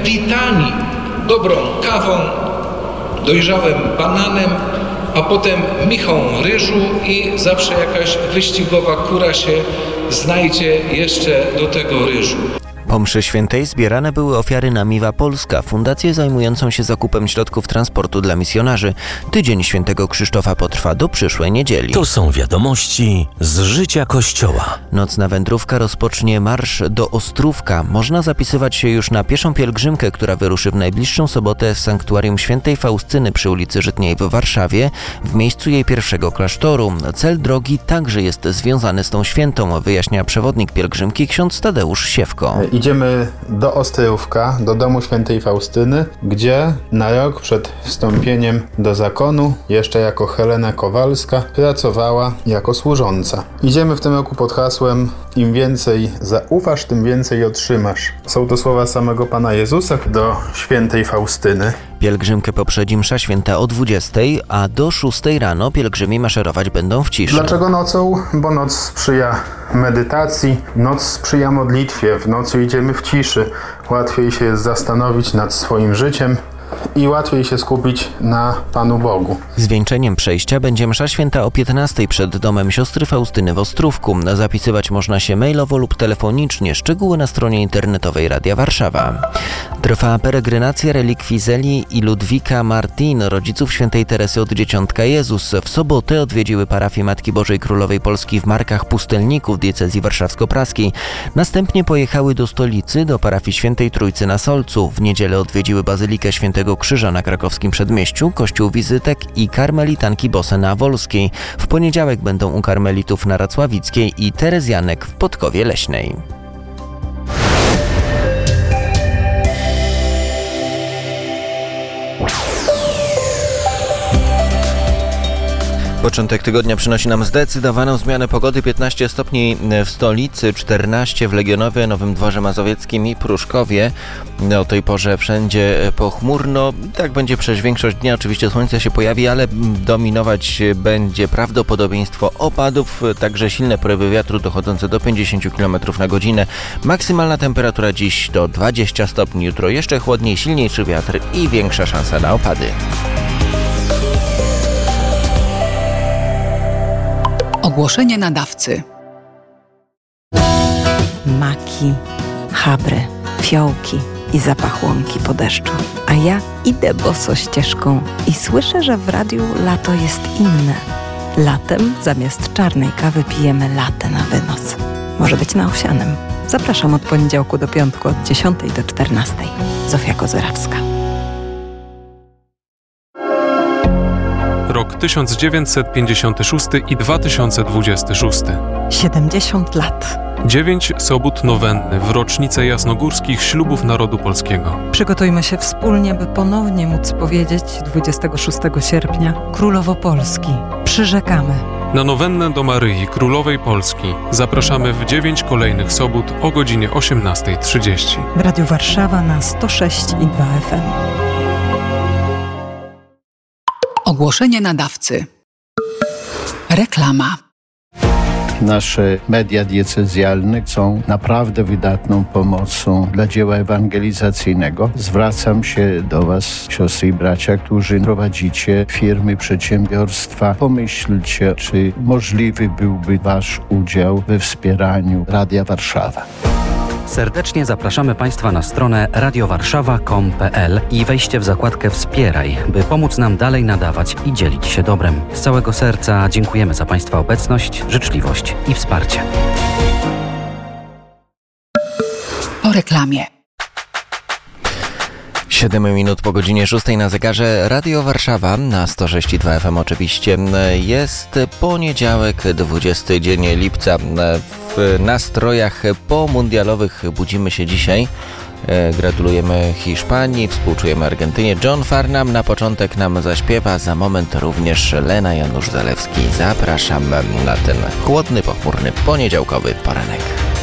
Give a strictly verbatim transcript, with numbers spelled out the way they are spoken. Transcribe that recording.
litanii, dobrą kawą, dojrzałym bananem, a potem michą ryżu i zawsze jakaś wyścigowa kura się znajdzie jeszcze do tego ryżu. Po mszy świętej zbierane były ofiary na Miwa Polska, fundację zajmującą się zakupem środków transportu dla misjonarzy. Tydzień Świętego Krzysztofa potrwa do przyszłej niedzieli. To są wiadomości z życia Kościoła. Nocna wędrówka rozpocznie marsz do Ostrówka. Można zapisywać się już na pieszą pielgrzymkę, która wyruszy w najbliższą sobotę z sanktuarium Świętej Faustyny przy ulicy Żytniej w Warszawie, w miejscu jej pierwszego klasztoru. Cel drogi także jest związany z tą świętą, wyjaśnia przewodnik pielgrzymki ksiądz Tadeusz Siewko. Idziemy do Ostrówka, do domu Świętej Faustyny, gdzie na rok przed wstąpieniem do zakonu, jeszcze jako Helena Kowalska, pracowała jako służąca. Idziemy w tym roku pod hasłem im więcej zaufasz, tym więcej otrzymasz. Są to słowa samego Pana Jezusa do Świętej Faustyny. Pielgrzymkę poprzedzi msza święta o dwudziestej, a do szóstej rano pielgrzymi maszerować będą w ciszy. Dlaczego nocą? Bo noc sprzyja medytacji, noc sprzyja modlitwie, w nocy idziemy w ciszy. Łatwiej się jest zastanowić nad swoim życiem i łatwiej się skupić na Panu Bogu. Zwieńczeniem przejścia będzie msza święta o piętnastej przed domem siostry Faustyny w Ostrówku. Zapisywać można się mailowo lub telefonicznie. Szczegóły na stronie internetowej Radia Warszawa. Trwa peregrinacja relikwii Zeli i Ludwika Martin, rodziców świętej Teresy od Dzieciątka Jezus. W sobotę odwiedziły parafię Matki Bożej Królowej Polski w Markach Pustelników diecezji warszawsko-praskiej. Następnie pojechały do stolicy, do parafii Świętej Trójcy na Solcu. W niedzielę odwiedziły Bazylikę Świętego Krzyża na krakowskim Przedmieściu, kościół Wizytek i karmelitanki Bose na Wolskiej. W poniedziałek będą u karmelitów na Racławickiej i Terezjanek w Podkowie Leśnej. Początek tygodnia przynosi nam zdecydowaną zmianę pogody. piętnaście stopni w stolicy, czternaście w Legionowie, Nowym Dworze Mazowieckim i Pruszkowie. O tej porze wszędzie pochmurno. Tak będzie przez większość dnia. Oczywiście słońce się pojawi, ale dominować będzie prawdopodobieństwo opadów. Także silne porywy wiatru dochodzące do pięćdziesiąt kilometrów na godzinę. Maksymalna temperatura dziś to dwadzieścia stopni. Jutro jeszcze chłodniej, silniejszy wiatr i większa szansa na opady. Ogłoszenie nadawcy. Maki, chabry, fiołki i zapach łąki po deszczu. A ja idę boso ścieżką i słyszę, że w radiu lato jest inne. Latem zamiast czarnej kawy pijemy latte na wynos. Może być na owsianym. Zapraszam od poniedziałku do piątku od dziesiątej do czternastej. Zofia Kozerawska. Rok tysiąc dziewięćset pięćdziesiąty szósty i dwa tysiące dwudziesty szósty. siedemdziesiąt lat. Dziewięć sobót nowenny w rocznicę jasnogórskich ślubów narodu polskiego. Przygotujmy się wspólnie, by ponownie móc powiedzieć dwudziestego szóstego sierpnia Królowo Polski. Przyrzekamy. Na nowennę do Maryi Królowej Polski zapraszamy w dziewięć kolejnych sobót o godzinie osiemnasta trzydzieści. W Radiu Warszawa na sto sześć i dwa F M. Ogłoszenie nadawcy. Reklama. Nasze media diecezjalne są naprawdę wydatną pomocą dla dzieła ewangelizacyjnego. Zwracam się do Was, siostry i bracia, którzy prowadzicie firmy, przedsiębiorstwa. Pomyślcie, czy możliwy byłby Wasz udział we wspieraniu Radia Warszawa. Serdecznie zapraszamy Państwa na stronę radiowarszawa kropka com kropka p l i wejście w zakładkę Wspieraj, by pomóc nam dalej nadawać i dzielić się dobrem. Z całego serca dziękujemy za Państwa obecność, życzliwość i wsparcie. Po reklamie. siedem minut po godzinie szóstej na zegarze. Radio Warszawa na sto sześć i dwa F M oczywiście. Jest poniedziałek, dwudziesty dzień lipca. W nastrojach pomundialowych budzimy się dzisiaj. Gratulujemy Hiszpanii, współczujemy Argentynie. John Farnham na początek nam zaśpiewa, za moment również Lena Janusz-Zalewski. Zapraszam na ten chłodny, pochmurny, poniedziałkowy poranek.